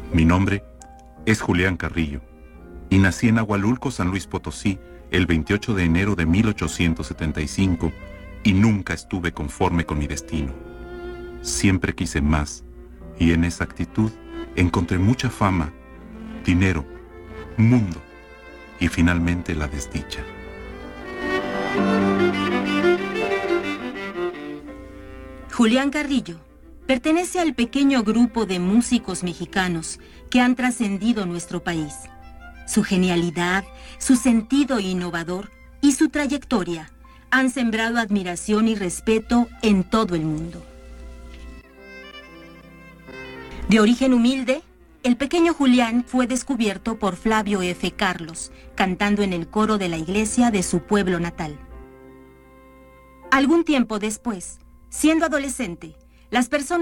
Mi nombre es Julián Carrillo y nací en Agualulco, San Luis Potosí, el 28 de enero de 1875 y nunca estuve conforme con mi destino. Siempre quise más y en esa actitud encontré mucha fama, dinero, mundo y finalmente la desdicha. Julián Carrillo pertenece al pequeño grupo de músicos mexicanos que han trascendido nuestro país. Su genialidad, su sentido innovador y su trayectoria han sembrado admiración y respeto en todo el mundo. De origen humilde, el pequeño Julián fue descubierto por Flavio F. Carlos, cantando en el coro de la iglesia de su pueblo natal. Algún tiempo después, siendo adolescente, las personas